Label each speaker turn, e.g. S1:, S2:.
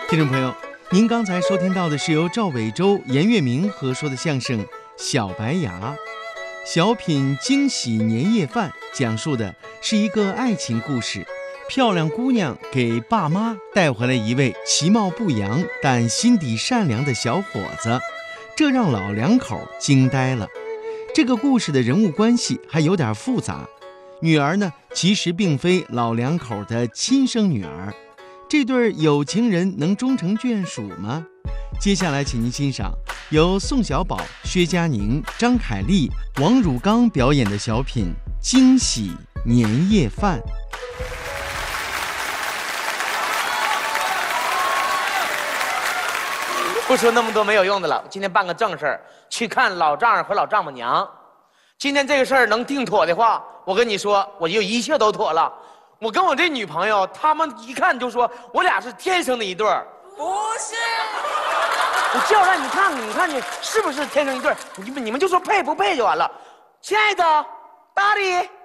S1: 听众朋友，您刚才收听到的是由赵伟洲、严月明合说的相声《小白牙》。小品《惊喜年夜饭》讲述的是一个爱情故事。漂亮姑娘给爸妈带回来一位其貌不扬但心底善良的小伙子，这让老两口惊呆了。这个故事的人物关系还有点复杂，女儿呢其实并非老两口的亲生女儿。这对有情人能终成眷属吗？接下来请您欣赏由宋小宝、薛佳凝、张凯丽、王汝刚表演的小品《惊喜年夜饭》。
S2: 不说那么多没有用的了，今天办个正事儿，去看老丈人和老丈母娘。今天这个事儿能定妥的话，我跟你说，我就一切都妥了。我跟我这女朋友，他们一看就说我俩是天生的一对儿。
S3: 不是，
S2: 我叫让你看看，你看你是不是天生一对儿？你们就说配不配就完了。亲爱的，大力。